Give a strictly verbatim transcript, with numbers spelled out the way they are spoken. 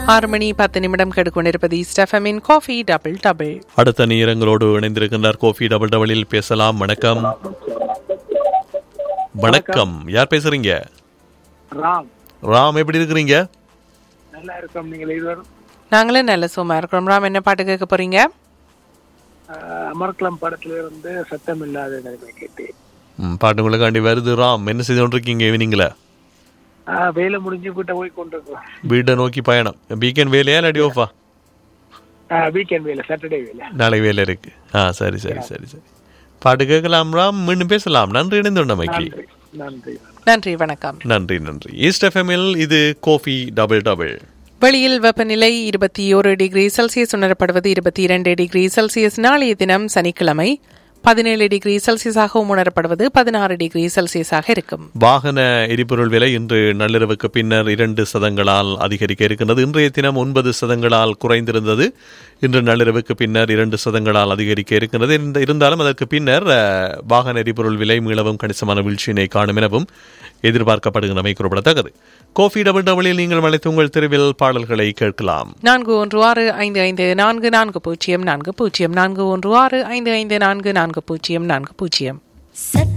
ஆறு மணி பத்து நிமிடம் கெடுக்கொண்டிருப்பது ஸ்டெஃபமின் காஃபி டபுள் டபுள். அடுத்த நேரங்களோடு இணைந்திருக்கின்றார் காஃபி டபுள் டபுளில் பேசலாம். வணக்கம். வணக்கம், யார் பேசுறீங்க? ராம். ராம், எப்படி இருக்கிறீங்க? நல்லா இருக்கோம். நீங்கள் இருவரும்? நாங்களும் நல்ல சும்மா இருக்கிறோம். ராம், என்ன பாட்டு கேட்க போறீங்க? அமர்கலம் படத்துல இருந்து சத்தம் இல்லாத நிலைமை கேட்டேன். பாட்டு உங்களுக்காண்டி வருது. ராம், என்ன செய்து கொண்டிருக்கீங்க ஈவினிங்ல? வேலை முடிஞ்சு வீட்டை போய் கொண்டிருக்கோம். வீட்டை நோக்கி பயணம். வீக்கெண்ட் வேலையா இல்லாட்டி ஓஃபா? வீக்கெண்ட் வேலை, சாட்டர்டே வேலை. நாளைக்கு வேலை இருக்கு. ஆ, சரி சரி சரி சரி. பாட்டு கேட்கலாம் ராம், மீண்டும் பேசலாம். நன்றி இணைந்துள்ளமைக்கு. நன்றி நன்றி, வணக்கம். நன்றி நன்றி. ஈஸ்ட் எஃப்எம்மில் இது காஃபி டபுள் டபுள். வெளியில் வெப்பநிலை இருபத்தி ஒரு டிகிரி செல்சியஸ் உணரப்படுவது. இருபத்தி இரண்டு டிகிரி செல்சியஸ். நாளைய தினம் சனிக்கிழமை பதினேழு டிகிரி செல்சியஸாகவும் உணரப்படுவது. பதினாறு டிகிரி செல்சியஸாக இருக்கும். வாகன எரிபொருள் விலை இன்று நள்ளிரவுக்கு பின்னர் இரண்டு சதங்களால் அதிகரிக்க இருக்கின்றது. இன்றைய தினம் ஒன்பது சதங்களால் குறைந்திருந்தது. இன்று நள்ளிரவுக்கு பின்னர் இரண்டு சதங்களால் அதிகரிக்க இருக்கின்றது. இருந்தாலும் அதற்கு பின்னர் வாகன எரிபொருள் விலை மீளவும் கணிசமான வீழ்ச்சியினை காணும் எனவும் எதிர்பார்க்கப்படுகின்றமை குறிப்பிடத்தக்கது. காஃபி டபுள் டபுளில் நீங்கள் அழைத்து உங்கள் தெருவில் பாடல்களை கேட்கலாம். நான்கு ஒன்று ஆறு ஐந்து ஐந்து நான்கு நான்கு பூஜ்ஜியம் நான்கு பூஜ்ஜியம் நான்கு ஒன்று ஆறு ஐந்து ஐந்து நான்கு நான்கு பூஜ்ஜியம் நான்கு பூஜ்ஜியம்.